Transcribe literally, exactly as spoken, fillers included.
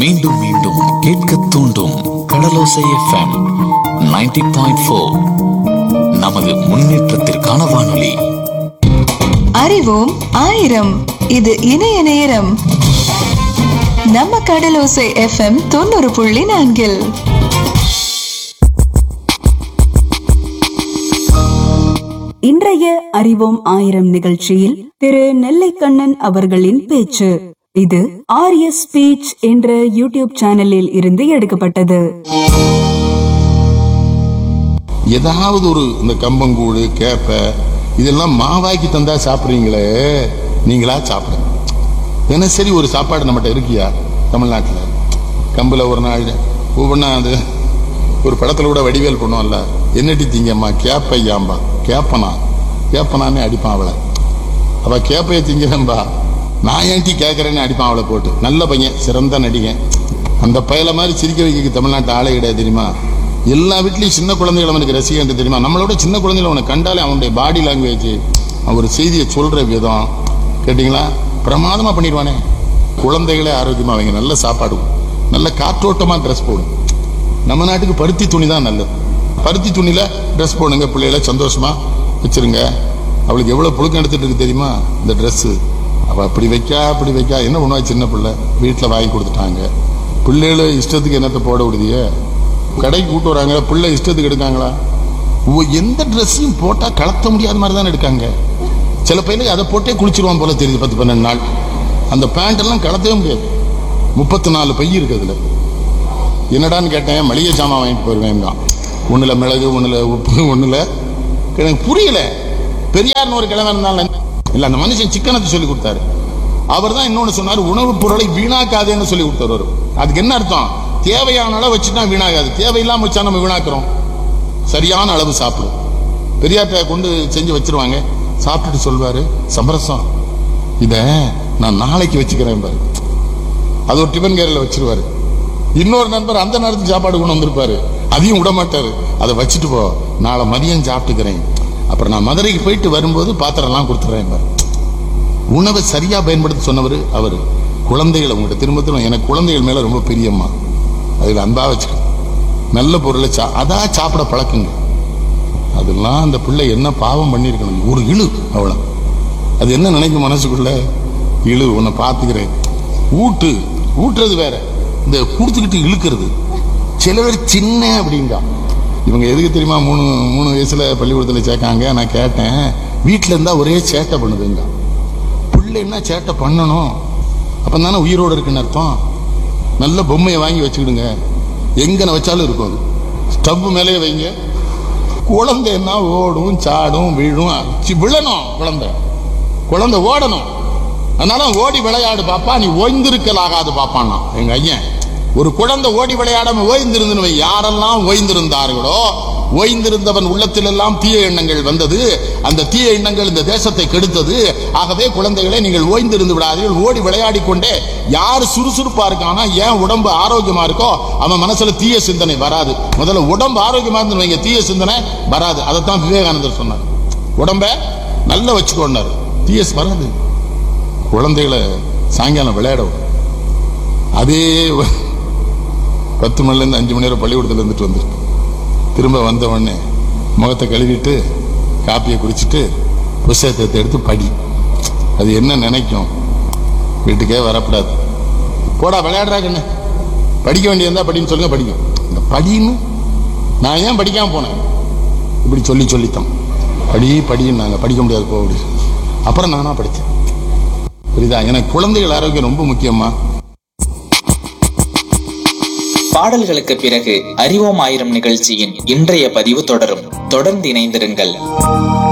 மீண்டும் மீண்டும் கேட்க தூண்டும் கடலோசை எஃப்எம் நைன்டி பாயிண்ட் ஃபோர். நமது முன்னேற்றத்திற்கான வானொலி. அறிவோம் ஆயிரம். இது இணைய நேரம். நம்ம கடலோசை எஃப்எம் தொண்ணூறு புள்ளி நான்கில் இன்றைய அறிவோம் ஆயிரம் நிகழ்ச்சியில் திரு நெல்லைக்கண்ணன் அவர்களின் பேச்சு. இது ஆர்ய ஸ்பீச் என்ற யூடியூப் சேனலில் இருந்து எடுக்கப்பட்டது. ஏதாவது ஒரு இந்த கம்பங்கூழ் கேப்ப இதெல்லாம் மாவாக்கி தந்தா சாப்பிடுறீங்களே, நீங்களா சாப்பிடுங்க. தினசரி ஒரு சாப்பாடு நம்மகிட்ட இருக்கியா? தமிழ்நாட்டில் கம்புல ஒரு நாள் ஒவ்வொன்றா அது ஒரு படத்துல கூட வடிவேல் பண்ணுவோம்ல, என்னட்டி திங்கம்மா கேப்பையாம்பா, கேப்பனா கேப்பனானே அடிப்பான் அவளை. அவ கேப்பைய திங்கிறம்பா, நான் ஏன்ட்டி கேட்கறேன்னு அடிப்பான் அவளை போட்டு. நல்ல பையன், சிறந்த நடிகன். அந்த பயல மாதிரி சிரிக்க வைக்க தமிழ்நாட்டு ஆளே கிடையாது தெரியுமா? எல்லா வீட்லயும் சின்ன குழந்தைகள் அவனுக்கு ரசிகன் தெரியுமா? நம்மளோட சின்ன குழந்தைகள் அவனை கண்டாலே அவனுடைய பாடி லாங்குவேஜ், அவன் ஒரு செய்தியை சொல்ற விதம் கேட்டீங்களா பிரமாதமா பண்ணிடுவானே. குழந்தைகளே ஆரோக்கியமா அவங்க நல்ல சாப்பாடு, நல்ல காற்றோட்டமா ட்ரெஸ் போடும். நம்ம நாட்டுக்கு பருத்தி துணி தான் நல்லது. பருத்தி துணியில ட்ரெஸ் போடுங்க, பிள்ளைகளை சந்தோஷமா வச்சிருங்க. அவளுக்கு எவ்வளவு புழுக்கம் எடுத்துட்டு இருக்கு தெரியுமா இந்த ட்ரெஸ். அவ அப்படி வைக்கா அப்படி வைக்கா என்ன பண்ணுவா? சின்ன பிள்ளை வீட்டுல வாங்கி கொடுத்துட்டாங்க. பிள்ளைகளை இஷ்டத்துக்கு என்னத்தை போட விடுதிய? கடைக்கு கூட்டு வராங்க, பிள்ளை இஷ்டத்துக்கு எடுக்காங்களா? எந்த ட்ரெஸ்ஸையும் போட்டா கலத்த முடியாத மாதிரி தான் எடுக்காங்க. சில பையனுக்கு அதை போட்டே குளிச்சிருவான் போல தெரியுது. பத்து பன்னெண்டு நாள் அந்த பேண்ட் எல்லாம் கலத்தவே முடியாது. முப்பத்தி நாலு பை இருக்கு அதுல. என்னடான்னு கேட்டேன், மளிகை சாமான் வாங்கிட்டு போயிருவேன். ஒண்ணுல மிளகு, ஒண்ணுல உப்பு, ஒண்ணுல எனக்கு புரியல. பெரியார்னு ஒரு கிழமை இருந்தாலும் இல்ல, அந்த மனுஷன் சிக்கனத்தை சொல்லி கொடுத்தாரு. அவர் தான் இன்னொன்னு சொன்னாரு, உணவுப் பொருளை வீணாக்காதேன்னு சொல்லி கொடுத்தாரு. அதுக்கு என்ன அர்த்தம்? தேவையான அளவு வச்சுட்டா வீணாகாது, தேவையில்லாம வச்சா நம்ம வீணாக்குறோம். சரியான அளவு சாப்பிடும். பெரியார்ட்ட கொண்டு செஞ்சு வச்சிருவாங்க. சாப்பிட்டுட்டு சொல்வாரு, சமரசம் இத நான் நாளைக்கு வச்சுக்கிறேன் பாரு. அது ஒரு டிஃபன் கேரில் வச்சிருவாரு. இன்னொரு நண்பர் அந்த நேரத்துக்கு சாப்பாடு கொண்டு வந்திருப்பாரு, அதையும் விட மாட்டாரு. அதை வச்சுட்டு போ, நாளை மதியம் சாப்பிட்டுக்கிறேன், அப்புறம் நான் மதுரைக்கு போயிட்டு வரும்போது பாத்திரம் எல்லாம் கொடுத்துறேன் பாரு. உணவை சரியா பயன்படுத்த சொன்னவர் அவரு. குழந்தைகளை உங்கள்கிட்ட திரும்ப திரும்ப, எனக்கு குழந்தைகள் மேல ரொம்ப பிரியம்மா, அதுல அன்பா வச்சுக்க. நல்ல பொருளை சா அதான் சாப்பிட பழக்குங்க. அதெல்லாம் அந்த பிள்ளை என்ன பாவம் பண்ணிருக்கணும், ஒரு இழு அவ்வளவு. அது என்ன நினைக்கும் மனசுக்குள்ள? இழு, உன்னை பாத்துக்கிறேன். ஊட்டு, ஊட்டுறது வேற, இந்த கொடுத்துக்கிட்டு இழுக்கிறது. சில பேர் சின்ன அப்படிங்க. இவங்க எதுக்கு தெரியுமா மூணு மூணு வயசுல பள்ளிக்கூடத்தில் சேர்க்காங்க? நான் கேட்டேன், வீட்டில் இருந்தா ஒரே சேட்டை பண்ணுதுங்க. பிள்ளை என்ன சேட்டை பண்ணணும்? அப்ப தானே உயிரோடு இருக்குன்னு அர்த்தம். நல்ல பொம்மையை வாங்கி வச்சுக்கிடுங்க, எங்கன வச்சாலும் இருக்கும். அது ஸ்டவ் மேலேயே வைங்க. குழந்தை என்ன ஓடும், சாடும், விழும். விழணும் குழந்தை, குழந்தை ஓடணும். அதனால ஓடி விளையாடு பாப்பா, நீ ஓய்ந்திருக்கலாகாது பாப்பான்னா எங்க ஐயன். ஒரு குழந்தை ஓடி விளையாடாம ஓய்ந்திருந்து, யாரெல்லாம் ஓய்ந்திருந்தார்களோ, ஓய்ந்திருந்தவன் உள்ளத்தில் எல்லாம் தீய எண்ணங்கள் வந்தது. அந்த தீய எண்ணங்கள் இந்த தேசத்தை கெடுத்தது. ஆகவே குழந்தைகளை நீங்கள் ஓய்ந்திருந்து விடாதீர்கள், ஓடி விளையாடி கொண்டே. யார் சுறுசுறுப்பா இருக்கானா, ஏன் உடம்பு ஆரோக்கியமா இருக்கோ, அவன் மனசுல தீய சிந்தனை வராது. முதல்ல உடம்பு ஆரோக்கியமா இருந்து வைங்க, தீய சிந்தனை வராது. அதைத்தான் விவேகானந்தர் சொன்னார், உடம்ப நல்லா வச்சுக்கொண்டாரு, தீய வராது. குழந்தைகளை சாயங்காலம் விளையாட, அதே பத்து மணில இருந்து அஞ்சு மணி நேரம் பள்ளிக்கூடத்துல இருந்துட்டு வந்துருக்கு. திரும்ப வந்த உடனே முகத்தை கழுவிட்டு காப்பியை குடிச்சிட்டு புத்தகத்தை எடுத்து படி. அது என்ன நினைக்கும்? வீட்டுக்கே வரக்கூடாது, போடா விளையாடுறாங்க, என்ன படிக்க வேண்டியதா படின்னு சொல்லுங்க, படிக்கும். இந்த படின்னு நான் ஏன் படிக்காம போனேன்? இப்படி சொல்லி சொல்லித்தான் படி படின்னு நாங்க படிக்க முடியாது போக முடியும். அப்புறம் நானா படித்தேன். புரியுதா? எனக்கு குழந்தைகள் ஆரோக்கியம் ரொம்ப முக்கியமா. பாடல்களுக்கு பிறகு அறிவோம் ஆயிரம் நிகழ்ச்சியின் இன்றைய பதிவு தொடரும். தொடர்ந்து இணைந்திருங்கள்.